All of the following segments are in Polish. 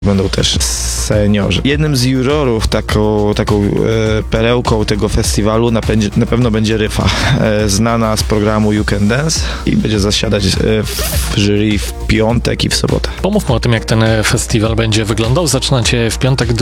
Będą też seniorzy. Jednym z jurorów, taką perełką tego festiwalu na pewno będzie Ryfa, znana z programu You Can Dance i będzie zasiadać w jury w piątek i w sobotę. Pomówmy o tym, jak ten festiwal będzie wyglądał. Zaczynacie w piątek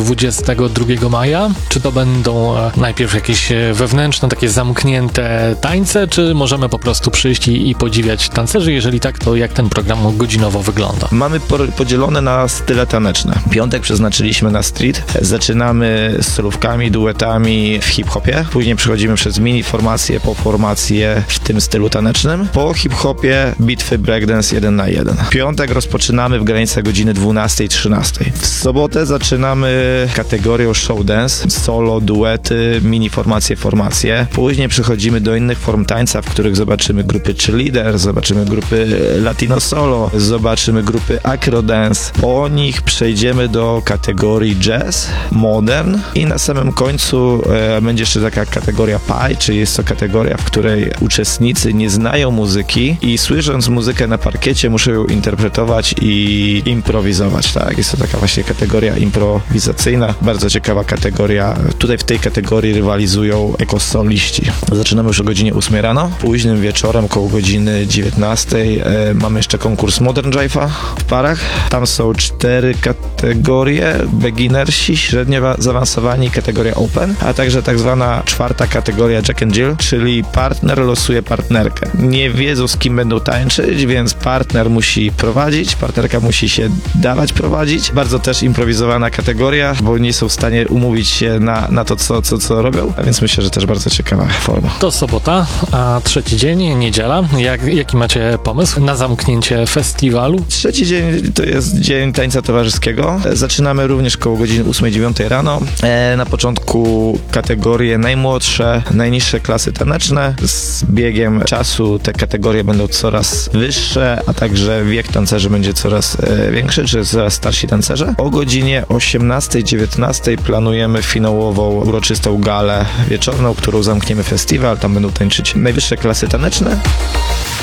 22 maja. Czy to będą najpierw jakieś wewnętrzne, takie zamknięte tańce, czy możemy po prostu przyjść i podziwiać tancerzy? Jeżeli tak, to jak ten program godzinowo wygląda? Mamy podzielone na style taneczne. Piątek przeznaczyliśmy na street. Zaczynamy z solówkami, duetami w hip-hopie. Później przechodzimy przez mini formacje, po formacje w tym stylu tanecznym. Po hip-hopie bitwy breakdance 1 na 1. Piątek rozpoczynamy w granicach godziny 12-13. W sobotę zaczynamy kategorią show dance, solo, duety, mini formacje. Później przechodzimy do innych form tańca, w których zobaczymy grupy cheerleader, zobaczymy grupy latino solo, zobaczymy grupy acro dance. Po nich przejdziemy do kategorii jazz, modern i na samym końcu będzie jeszcze taka kategoria pie, czyli jest to kategoria, w której uczestnicy nie znają muzyki i słysząc muzykę na parkiecie muszą ją interpretować i improwizować, tak? Jest to taka właśnie kategoria improwizacyjna, bardzo ciekawa kategoria. Tutaj w tej kategorii rywalizują ekosoliści. Zaczynamy już o godzinie 8 rano, późnym wieczorem koło godziny 19 mamy jeszcze konkurs Modern Jive'a w parach. Tam są 4 kategorie, beginnersi, średnio zaawansowani, kategoria open, a także tak zwana 4. kategoria Jack and Jill, czyli partner losuje partnerkę. Nie wiedzą, z kim będą tańczyć, więc partner musi prowadzić, partnerka musi się dawać prowadzić. Bardzo też improwizowana kategoria, bo nie są w stanie umówić się na to, co robią, a więc myślę, że też bardzo ciekawa forma. To sobota, a trzeci dzień, niedziela. Jaki macie pomysł na zamknięcie festiwalu? Trzeci dzień to jest dzień tańca towarzyskiego. Zaczynamy również koło godziny 8-9 rano. Na początku kategorie najmłodsze, najniższe klasy taneczne. Z biegiem czasu te kategorie będą coraz wyższe, a także wiek tancerzy będzie coraz większy, czy coraz starsi tancerze. O godzinie 18-19 planujemy finałową, uroczystą galę wieczorną, którą zamkniemy festiwal. Tam będą tańczyć najwyższe klasy taneczne.